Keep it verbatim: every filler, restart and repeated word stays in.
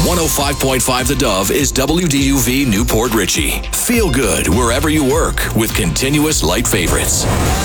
one oh five point five The Dove is W D U V Newport Richey. Feel good wherever you work with continuous light favorites.